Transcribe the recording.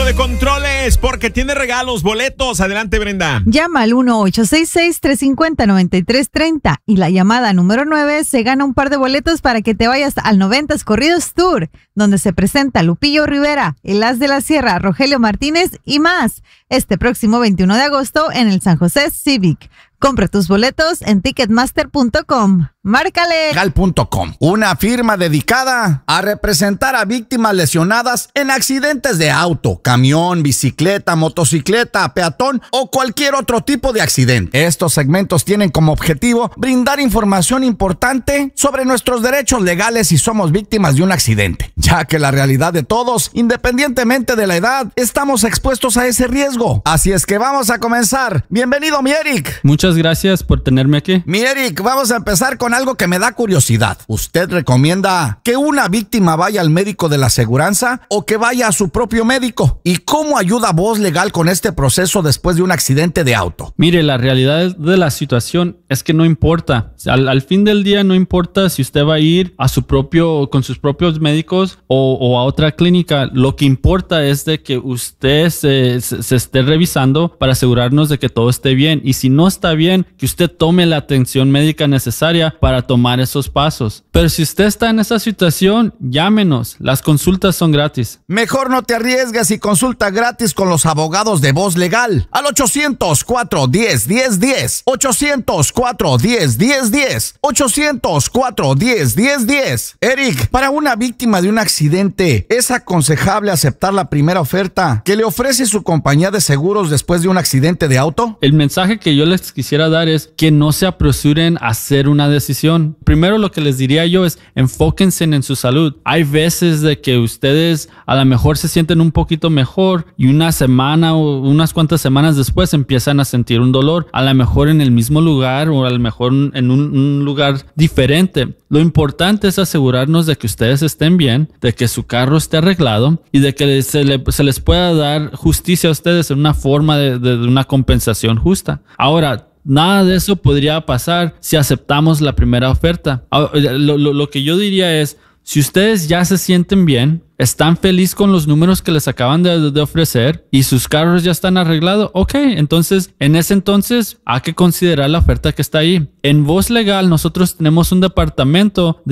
de controles porque tiene regalos, boletos. Adelante, Brenda. Llama al 1-866-350-9330 y la llamada número 9 se gana un par de boletos para que te vayas al 90s Corridos Tour, donde se presenta Lupillo Rivera, el As de la Sierra, Rogelio Martínez y más, este próximo 21 de agosto en el San José Civic. Compra tus boletos en ticketmaster.com. ¡Márcale! Legal.com, una firma dedicada a representar a víctimas lesionadas en accidentes de auto, camión, bicicleta, motocicleta, peatón o cualquier otro tipo de accidente. Estos segmentos tienen como objetivo brindar información importante sobre nuestros derechos legales si somos víctimas de un accidente, ya que la realidad de todos, independientemente de la edad, estamos expuestos a ese riesgo. Así es que vamos a comenzar. Bienvenido, mi Eric. Muchas gracias por tenerme aquí. Mi Eric, vamos a empezar con algo que me da curiosidad. ¿Usted recomienda que una víctima vaya al médico de la aseguranza o que vaya a su propio médico? ¿Y cómo ayuda Voz Legal con este proceso después de un accidente de auto? Mire, la realidad de la situación es que no importa. Al fin del día no importa si usted va a ir a con sus propios médicos o a otra clínica. Lo que importa es de que usted se esté revisando para asegurarnos de que todo esté bien. Y si no está bien, que usted tome la atención médica necesaria para tomar esos pasos. Pero si usted está en esa situación, llámenos. Las consultas son gratis. Mejor no te arriesgues y consulta gratis con los abogados de Voz Legal al 800-410-1010, 800-410-1010, 800-410-1010. Eric, para una víctima de un accidente, ¿es aconsejable aceptar la primera oferta que le ofrece su compañía de seguros después de un accidente de auto? El mensaje que yo les quisiera dar es que no se apresuren a hacer una decisión. Primero, lo que les diría yo es enfóquense en su salud. Hay veces de que ustedes a lo mejor se sienten un poquito mejor y una semana o unas cuantas semanas después empiezan a sentir un dolor, a lo mejor en el mismo lugar o a lo mejor en un lugar diferente. Lo importante es asegurarnos de que ustedes estén bien, de que su carro esté arreglado y de que se les pueda dar justicia a ustedes en una forma de una compensación justa. Ahora, nada de eso podría pasar si aceptamos la primera oferta. Lo que yo diría es, si ustedes ya se sienten bien, están felices con los números que les acaban de ofrecer y sus carros ya están arreglados, ok, entonces en ese entonces hay que considerar la oferta que está ahí. En Voz Legal nosotros tenemos un departamento de